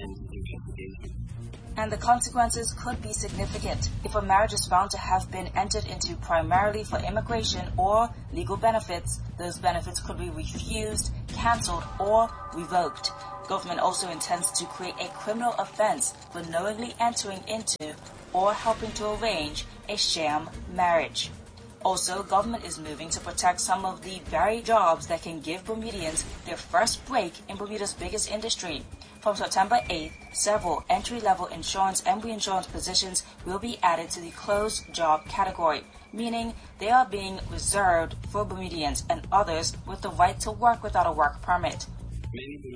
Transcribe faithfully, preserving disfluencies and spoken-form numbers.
And the consequences could be significant. If a marriage is found to have been entered into primarily for immigration or legal benefits, those benefits could be refused, cancelled, or revoked. Government also intends to create a criminal offense for knowingly entering into or helping to arrange a sham marriage. Also, government is moving to protect some of the very jobs that can give Bermudians their first break in Bermuda's biggest industry. From September eighth, several entry-level insurance and reinsurance positions will be added to the closed job category, meaning they are being reserved for Bermudians and others with the right to work without a work permit. Many